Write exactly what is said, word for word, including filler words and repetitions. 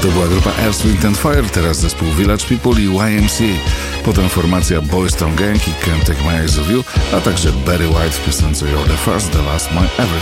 To była grupa Earth, Wind and Fire, teraz zespół Village People i Y M C A. Potem formacja Boys Town Gang i Can't Take My Eyes Off You, a także Barry White w piosence You're the First, the Last, My Everything.